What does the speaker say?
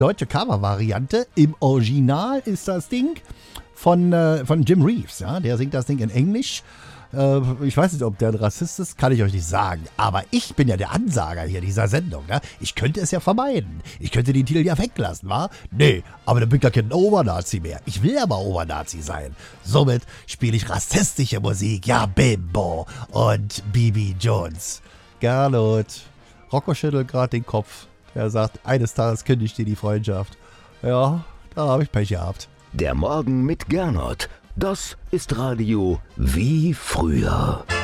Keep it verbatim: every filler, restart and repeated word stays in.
deutsche Cover-Variante. Im Original ist das Ding von, äh, von Jim Reeves. Ja? Der singt das Ding in Englisch. Äh, ich weiß nicht, ob der ein Rassist ist, kann ich euch nicht sagen. Aber ich bin ja der Ansager hier dieser Sendung. Ne? Ich könnte es ja vermeiden. Ich könnte den Titel ja weglassen, wa? Nee, aber dann bin ich ja kein Obernazi mehr. Ich will aber Obernazi sein. Somit spiele ich rassistische Musik. Ja, Bimbo und Bibi Jones. Gernot. Rocco schüttelt gerade den Kopf. Er sagt, eines Tages kündigt dir die Freundschaft. Ja, da habe ich Pech gehabt. Der Morgen mit Gernot. Das ist Radio wie früher.